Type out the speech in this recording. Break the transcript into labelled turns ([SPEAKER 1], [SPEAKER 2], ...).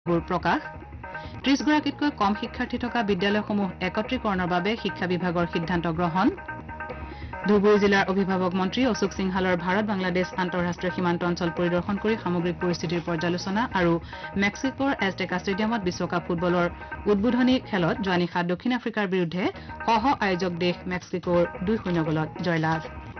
[SPEAKER 1] প্ৰকাশ ৩০ গৰাকীতকৈ কম শিক্ষাৰ্থী থকা বিদ্যালয়সমূহ একত্ৰীকৰণৰ বাবে শিক্ষা বিভাগৰ সিদ্ধান্ত গ্ৰহণ ধুবুৰী জিলাৰ অভিভাৱক মন্ত্ৰী অশোক সিংহালৰ ভাৰত বাংলাদেশ আন্তঃৰাষ্ট্ৰীয় সীমান্ত অঞ্চল পৰিদৰ্শন কৰি সামগ্ৰিক পৰিস্থিতিৰ পৰ্যালোচনা আৰু মেক্সিকোৰ এজটেকা ষ্টেডিয়ামত বিশ্বকাপ ফুটবলৰ উদ্বোধনী খেলত যোৱা নিশা দক্ষিণ আফ্ৰিকাৰ বিৰুদ্ধে সহ আয়োজক দেশ মেক্সিকোৰ ২-০ গলত জয়লাভ